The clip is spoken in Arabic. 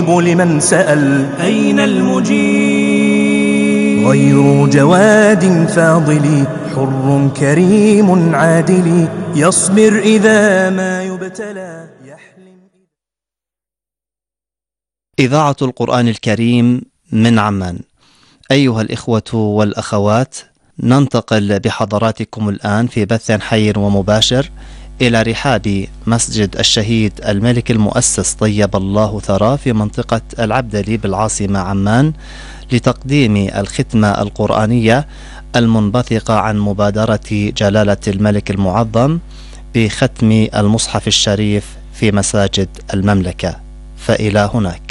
لمن سأل أين المجيب؟ غير جواد فاضل حر كريم عادل يصبر إذا ما يبتلى يحلم. إذاعة القرآن الكريم من عمان. أيها الإخوة والأخوات، ننتقل بحضراتكم الآن في بث حي ومباشر إلى رحاب مسجد الشهيد الملك المؤسس طيب الله ثراه في منطقة العبدلي بالعاصمة عمان لتقديم الختمة القرآنية المنبثقة عن مبادرة جلالة الملك المعظم بختم المصحف الشريف في مساجد المملكة. فإلى هناك.